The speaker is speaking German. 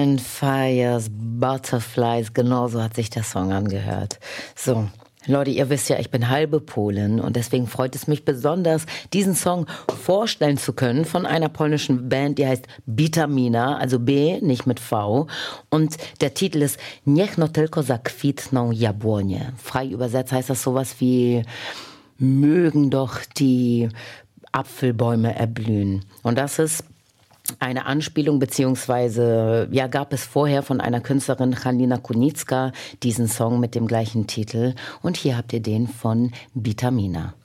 On Fires, Butterflies, genauso hat sich der Song angehört. So, Leute, ihr wisst ja, ich bin halbe Polin und deswegen freut es mich besonders, diesen Song vorstellen zu können von einer polnischen Band, die heißt Bitamina, also B, nicht mit V. Und der Titel ist Niech no tylko zakwitną jabłonie. Frei übersetzt heißt das sowas wie mögen doch die Apfelbäume erblühen. Und das ist eine Anspielung, beziehungsweise ja, gab es vorher von einer Künstlerin, Halina Kunicka, diesen Song mit dem gleichen Titel. Und hier habt ihr den von Bitamina.